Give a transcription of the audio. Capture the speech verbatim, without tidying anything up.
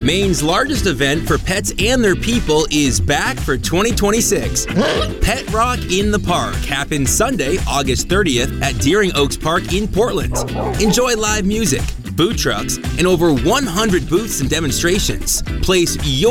Maine's largest event for pets and their people is back for twenty twenty-six. Pet Rock in the Park happens Sunday, August thirtieth at Deering Oaks Park in Portland. Enjoy live music, food trucks, and over one hundred booths and demonstrations. Place your